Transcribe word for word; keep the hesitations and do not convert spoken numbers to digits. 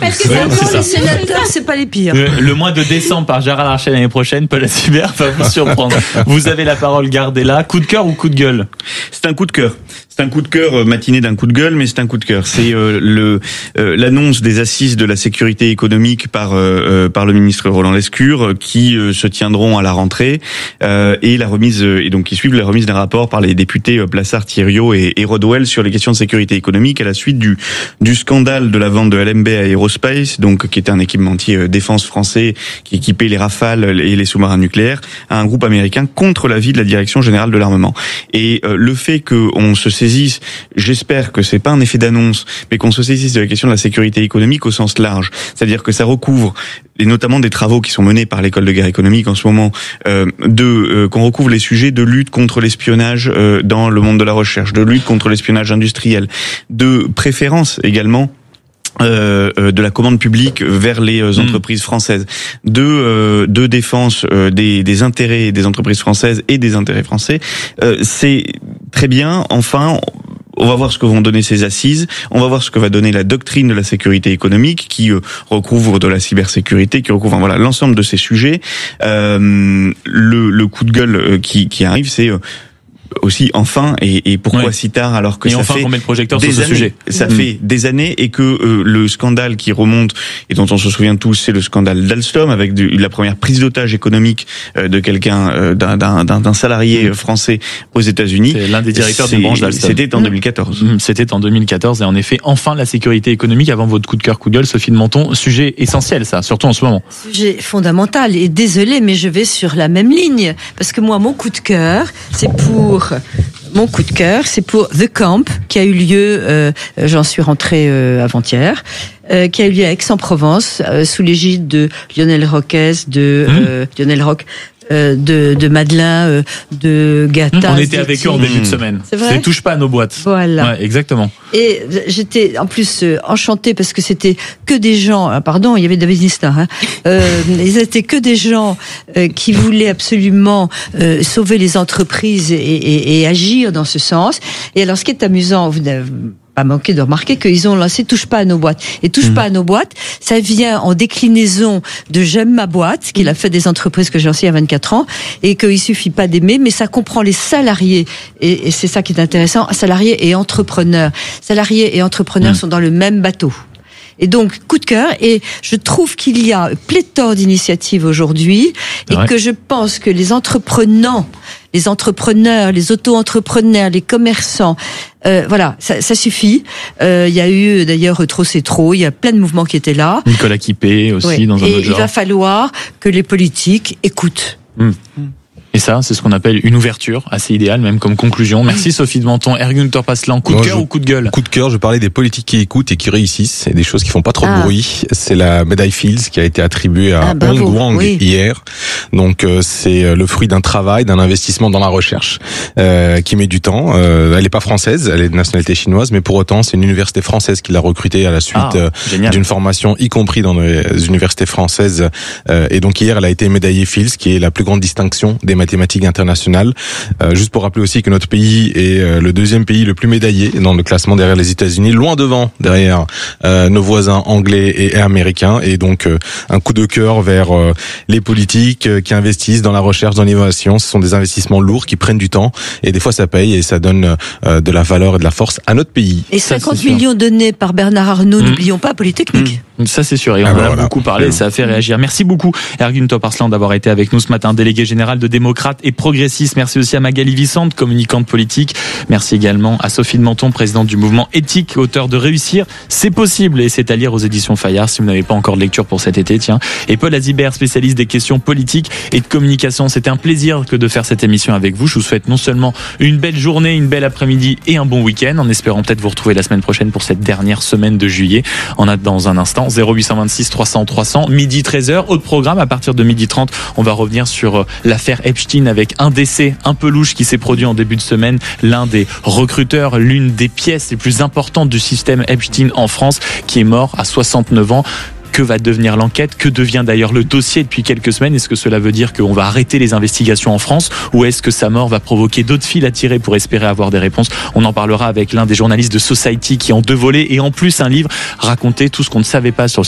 Parce que Ouais, c'est c'est les ça. sénateurs, c'est pas les pires. Le, le mois de décembre par Gérard Larcher l'année prochaine, Paul Assiber va vous surprendre. Vous avez la parole, gardez-la. Coup de cœur ou coup de gueule? C'est un coup de cœur. C'est un coup de cœur euh, matiné d'un coup de gueule, mais c'est un coup de cœur. C'est euh, le euh, l'annonce des assises de la sécurité économique par euh, par le ministre Roland Lescure, euh, qui euh, se tiendront à la rentrée, euh, et la remise euh, et donc qui suivent la remise d'un rapport par les députés euh, Plassard, Thiriot et, et Rodwell sur les questions de sécurité économique à la suite du du scandale de la vente de L M B à Aerospace, donc qui était un équipementier euh, défense français qui équipait les Rafales et les sous-marins nucléaires, à un groupe américain contre l'avis de la Direction générale de l'armement. Et euh, le fait que on se saisisse, j'espère que c'est pas un effet d'annonce, mais qu'on se saisisse de la question de la sécurité économique au sens large. C'est-à-dire que ça recouvre, et notamment des travaux qui sont menés par l'école de guerre économique en ce moment, euh, de euh, qu'on recouvre les sujets de lutte contre l'espionnage euh, dans le monde de la recherche, de lutte contre l'espionnage industriel, de préférence également Euh, euh, de la commande publique vers les euh, entreprises françaises, de euh, de défense euh, des des intérêts des entreprises françaises et des intérêts français. Euh, c'est très bien. Enfin, on va voir ce que vont donner ces assises. On va voir ce que va donner la doctrine de la sécurité économique, qui euh, recouvre de la cybersécurité, qui recouvre voilà l'ensemble de ces sujets. Euh, le le coup de gueule euh, qui qui arrive, c'est euh, aussi enfin et, et pourquoi ouais. si tard alors que et ça enfin fait qu'on met le projecteur des sur ce années, sujet. ça mmh. fait des années et que euh, le scandale qui remonte et dont on se souvient tous, c'est le scandale d'Alstom avec du, la première prise d'otage économique euh, de quelqu'un euh, d'un, d'un, d'un salarié mmh. français aux États-Unis. C'est l'un des directeurs de branche d'Alstom. C'était en mmh. deux mille quatorze. Mmh. C'était en deux mille quatorze et en effet enfin la sécurité économique. Avant votre coup de cœur, coup de gueule, Sophie de Menton, sujet essentiel ça, surtout en ce moment. Sujet fondamental et désolé mais je vais sur la même ligne parce que moi mon coup de cœur c'est pour Mon coup de cœur, c'est pour The Camp, qui a eu lieu, euh, j'en suis rentrée euh, avant-hier, euh, qui a eu lieu à Aix-en-Provence, euh, sous l'égide de Lionel Roques, de euh, mmh. Lionel Roque, euh, de, de Madeleine, euh, de Gattaz. On était avec eux en début de semaine. C'est vrai. Ça touche pas à nos boîtes. Voilà. Ouais, exactement. Et j'étais en plus euh, enchantée parce que c'était que des gens, ah, pardon, il y avait David Nistar, hein, euh, ils étaient que des gens euh, qui voulaient absolument euh, sauver les entreprises et, et, et agir dans ce sens. Et alors, ce qui est amusant, vous n'avez pas manqué de remarquer qu'ils ont lancé Touche pas à nos boîtes. Et Touche mmh. pas à nos boîtes, ça vient en déclinaison de J'aime ma boîte, qu'il a fait des entreprises que j'ai lancées il y a vingt-quatre ans, et qu'il suffit pas d'aimer, mais ça comprend les salariés. Et, et c'est ça qui est intéressant, salariés et entrepreneurs. Salariés et entrepreneurs mmh. sont dans le même bateau. Et donc, coup de cœur, et je trouve qu'il y a pléthore d'initiatives aujourd'hui, et ouais. que je pense que les entreprenants, les entrepreneurs, les auto-entrepreneurs, les commerçants, euh, voilà, ça, ça suffit. Euh, il y a eu d'ailleurs Trop c'est trop, il y a plein de mouvements qui étaient là. Nicolas Quipé aussi, ouais. dans un et autre genre. Et il va falloir que les politiques écoutent. Mmh. Mmh. Et ça, c'est ce qu'on appelle une ouverture, assez idéale, même comme conclusion. Merci Sophie de Menton. Ergun Torpaslan, coup de cœur ou coup de gueule? Coup de cœur, je parlais des politiques qui écoutent et qui réussissent, et des choses qui font pas trop ah. de bruit. C'est la médaille Fields qui a été attribuée à ah, Hong Wang oui. hier. Donc euh, c'est le fruit d'un travail, d'un investissement dans la recherche euh, qui met du temps. Euh, elle est pas française, elle est de nationalité chinoise, mais pour autant, c'est une université française qui l'a recrutée à la suite ah, euh, d'une formation, y compris dans les universités françaises. Euh, et donc hier, elle a été médaillée Fields, qui est la plus grande distinction des mathématiques internationales. Euh, juste pour rappeler aussi que notre pays est euh, le deuxième pays le plus médaillé dans le classement derrière les États-Unis, loin devant derrière euh, nos voisins anglais et, et américains. Et donc euh, un coup de cœur vers euh, les politiques euh, qui investissent dans la recherche, dans l'innovation. Ce sont des investissements lourds qui prennent du temps et des fois ça paye et ça donne euh, de la valeur et de la force à notre pays. Et cinquante ça, millions donnés par Bernard Arnault, mmh. n'oublions pas Polytechnique. Mmh. Ça c'est sûr et on ah en ben a voilà. beaucoup parlé, mmh. ça a fait réagir. Merci beaucoup Ergun Torpaslan d'avoir été avec nous ce matin, délégué général de Démocrates et Progressistes. Merci aussi à Magali Vicente, communicante politique. Merci également à Sophie de Menton, présidente du mouvement éthique, auteur de Réussir, c'est possible, et c'est à lire aux éditions Fayard si vous n'avez pas encore de lecture pour cet été, tiens. Et Paul Assiber, spécialiste des questions politiques et de communication. C'était un plaisir que de faire cette émission avec vous. Je vous souhaite non seulement une belle journée, une belle après-midi et un bon week-end, en espérant peut-être vous retrouver la semaine prochaine pour cette dernière semaine de juillet. On a dans un instant zéro huit cent vingt-six trois cents trois cents, midi treize heures. Autre programme, à partir de midi trente, on va revenir sur l'affaire Epstein avec un décès un peu louche qui s'est produit en début de semaine. L'un des recruteurs, l'une des pièces les plus importantes du système Epstein en France, qui est mort à soixante-neuf ans. Que va devenir l'enquête? Que devient d'ailleurs le dossier depuis quelques semaines? Est-ce que cela veut dire qu'on va arrêter les investigations en France, ou est-ce que sa mort va provoquer d'autres fils à tirer pour espérer avoir des réponses? On en parlera avec l'un des journalistes de Society qui ont deux volets et en plus un livre raconter tout ce qu'on ne savait pas sur le